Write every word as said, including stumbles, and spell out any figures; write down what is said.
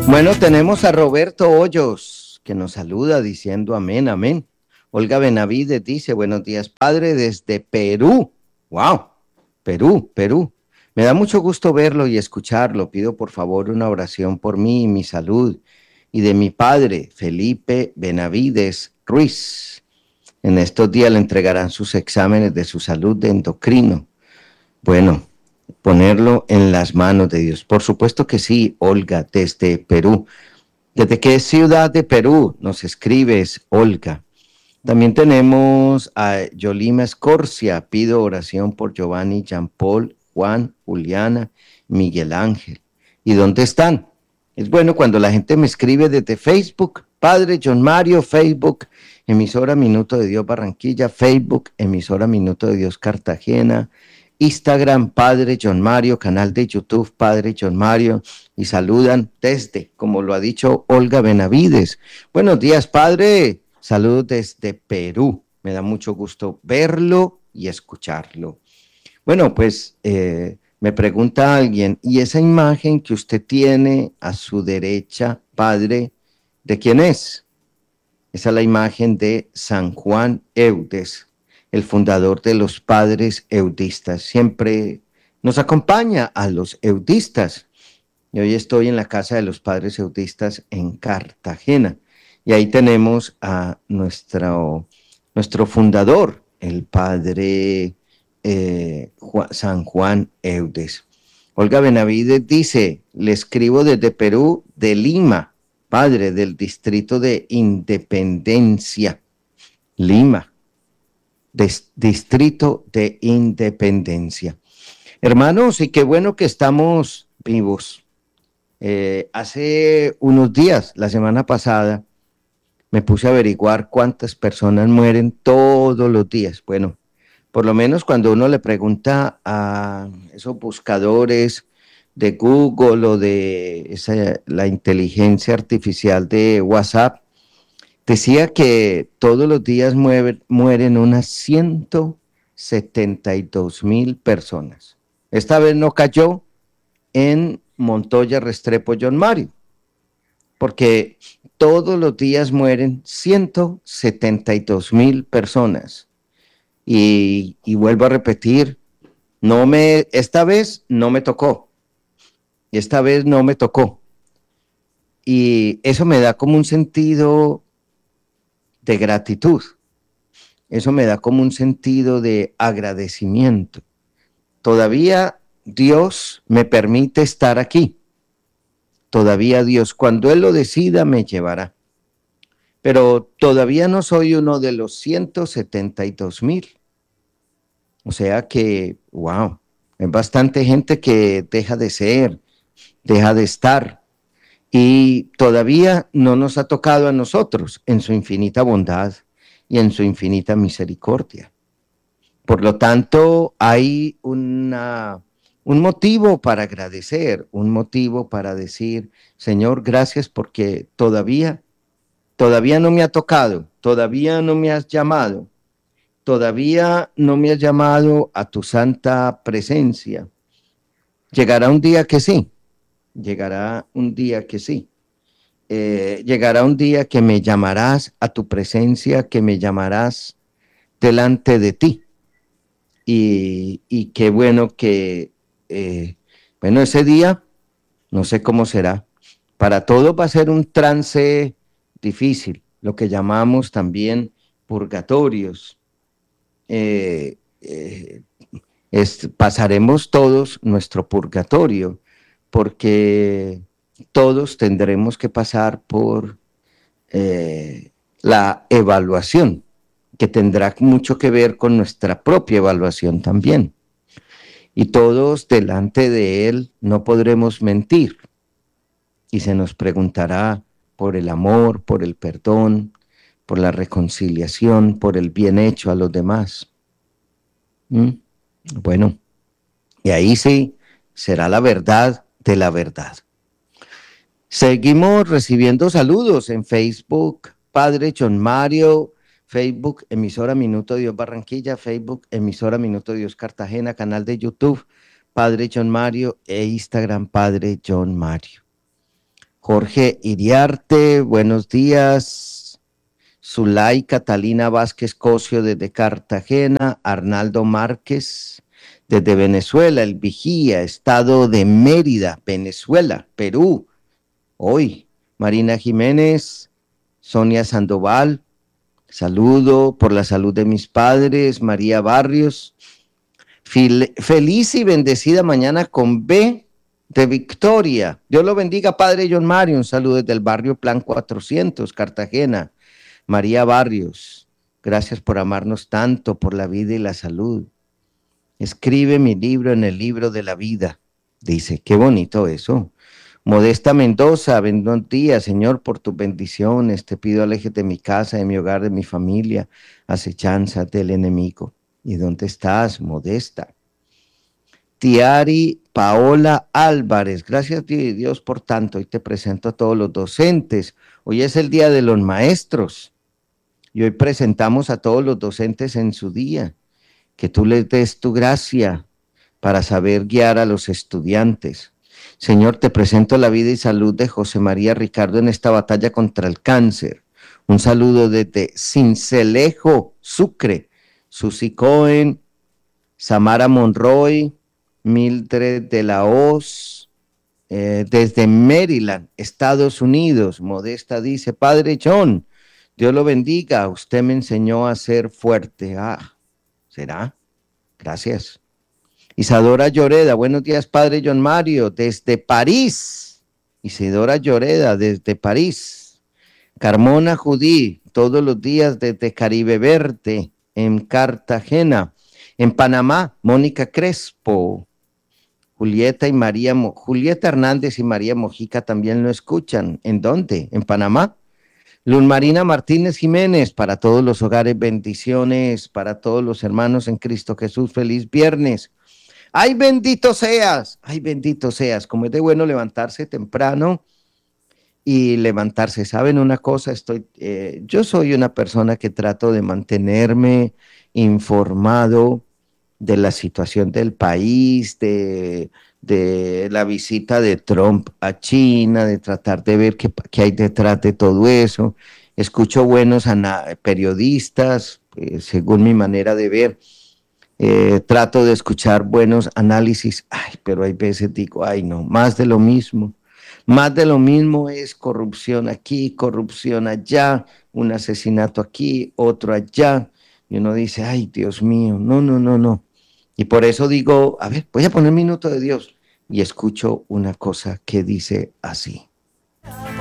Bueno, tenemos a Roberto Hoyos, que nos saluda diciendo amén, amén. Olga Benavides dice, buenos días, padre, desde Perú. ¡Wow! Perú, Perú. Me da mucho gusto verlo y escucharlo. Pido por favor una oración por mí y mi salud y de mi padre, Felipe Benavides Ruiz. En estos días le entregarán sus exámenes de su salud de endocrino. Bueno, ponerlo en las manos de Dios. Por supuesto que sí, Olga, desde Perú. ¿Desde qué ciudad de Perú nos escribes, Olga? También tenemos a Yolima Escorcia. Pido oración por Giovanni, Jean Paul, Juan, Juliana, Miguel Ángel. ¿Y dónde están? Es bueno cuando la gente me escribe desde Facebook. Padre John Mario, Facebook, emisora Minuto de Dios Barranquilla, Facebook, emisora Minuto de Dios Cartagena, Instagram, Padre John Mario, canal de YouTube, Padre John Mario, y saludan desde, como lo ha dicho Olga Benavides. Buenos días, Padre. Saludos desde Perú. Me da mucho gusto verlo y escucharlo. Bueno, pues eh, me pregunta alguien, ¿y esa imagen que usted tiene a su derecha, Padre, de quién es? Esa es la imagen de San Juan Eudes, el fundador de los padres eudistas. Siempre nos acompaña a los eudistas. Y hoy estoy en la casa de los padres eudistas en Cartagena. Y ahí tenemos a nuestro, nuestro fundador, el padre eh, Juan, San Juan Eudes. Olga Benavides dice, le escribo desde Perú, de Lima, padre del distrito de Independencia, Lima, des, distrito de Independencia. Hermanos, y qué bueno que estamos vivos. Eh, hace unos días, la semana pasada, me puse a averiguar cuántas personas mueren todos los días. Bueno, por lo menos cuando uno le pregunta a esos buscadores de Google o de esa, la inteligencia artificial de WhatsApp, decía que todos los días mueren, mueren unas ciento setenta y dos mil personas. Esta vez no cayó en Montoya Restrepo John Mario, porque todos los días mueren ciento setenta y dos mil personas. Y, y vuelvo a repetir, no me, esta vez no me tocó, esta vez no me tocó. Y eso me da como un sentido de gratitud, eso me da como un sentido de agradecimiento. Todavía Dios me permite estar aquí. Todavía Dios, cuando Él lo decida, me llevará. Pero todavía no soy uno de los ciento setenta y dos mil. O sea que, wow, es bastante gente que deja de ser, deja de estar. Y todavía no nos ha tocado a nosotros en su infinita bondad y en su infinita misericordia. Por lo tanto, hay una, un motivo para agradecer, un motivo para decir, Señor, gracias porque todavía, todavía no me ha tocado, todavía no me has llamado, todavía no me has llamado a tu santa presencia. Llegará un día que sí, llegará un día que sí. Eh, llegará un día que me llamarás a tu presencia, que me llamarás delante de ti. Y, y qué bueno que, eh, bueno, ese día, no sé cómo será, para todos va a ser un trance difícil, lo que llamamos también purgatorios. Eh, eh, es, pasaremos todos nuestro purgatorio, porque todos tendremos que pasar por eh, la evaluación, que tendrá mucho que ver con nuestra propia evaluación también. Y todos delante de Él no podremos mentir. Y se nos preguntará por el amor, por el perdón, por la reconciliación, por el bien hecho a los demás. ¿Mm? Bueno, y ahí sí será la verdad de la verdad. Seguimos recibiendo saludos en Facebook, Padre John Mario, Facebook, emisora Minuto Dios Barranquilla, Facebook, emisora Minuto Dios Cartagena, canal de YouTube, Padre John Mario e Instagram, Padre John Mario. Jorge Iriarte, buenos días. Zulay Catalina Vázquez Cosio desde Cartagena, Arnaldo Márquez desde Venezuela, El Vigía, Estado de Mérida, Venezuela, Perú, hoy. Marina Jiménez, Sonia Sandoval, saludo por la salud de mis padres, María Barrios. Feliz y bendecida mañana con B de Victoria. Dios lo bendiga, Padre John Mario. Un saludo desde el barrio Plan cuatrocientos, Cartagena. María Barrios, gracias por amarnos tanto, por la vida y la salud. Escribe mi libro en el libro de la vida. Dice, qué bonito eso. Modesta Mendoza, bendito día, Señor, por tus bendiciones. Te pido alejes de mi casa, de mi hogar, de mi familia, acechanzas del enemigo. ¿Y dónde estás, Modesta? Tiari Paola Álvarez, gracias Dios por tanto. Hoy te presento a todos los docentes. Hoy es el día de los maestros. Y hoy presentamos a todos los docentes en su día. Que tú les des tu gracia para saber guiar a los estudiantes. Señor, te presento la vida y salud de José María Ricardo en esta batalla contra el cáncer. Un saludo desde Cincelejo, Sucre. Susi Cohen, Samara Monroy, Mildred de la Hoz, eh, desde Maryland, Estados Unidos. Modesta dice, Padre John, Dios lo bendiga, usted me enseñó a ser fuerte. Ah, ¿será? Gracias. Isadora Lloreda, buenos días, Padre John Mario, desde París. Isadora Lloreda, desde París. Carmona Judí, todos los días desde Caribe Verde, en Cartagena. En Panamá, Mónica Crespo. Julieta y María, Julieta Hernández y María Mojica también lo escuchan. ¿En dónde? En Panamá. Luz Marina Martínez Jiménez, para todos los hogares, bendiciones, para todos los hermanos en Cristo Jesús, feliz viernes. ¡Ay, bendito seas! ¡Ay, bendito seas! Como es de bueno levantarse temprano y levantarse. ¿Saben una cosa? Estoy, eh, yo soy una persona que trato de mantenerme informado de la situación del país, de, de la visita de Trump a China, de tratar de ver qué, qué hay detrás de todo eso. Escucho buenos periodistas, eh, según mi manera de ver. Eh, trato de escuchar buenos análisis, ay, pero hay veces digo, ay no, más de lo mismo. Más de lo mismo es corrupción aquí, corrupción allá, un asesinato aquí, otro allá. Y uno dice, ay, Dios mío, no, no, no, no. Y por eso digo, a ver, voy a poner minuto de Dios y escucho una cosa que dice así.